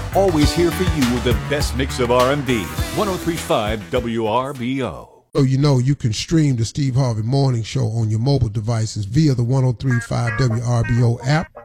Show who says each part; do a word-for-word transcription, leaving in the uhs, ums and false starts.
Speaker 1: Always here for you with the best mix of R and B. one oh three point five W R B O.
Speaker 2: So you know you can stream the Steve Harvey Morning Show on your mobile devices via the one oh three point five W R B O app.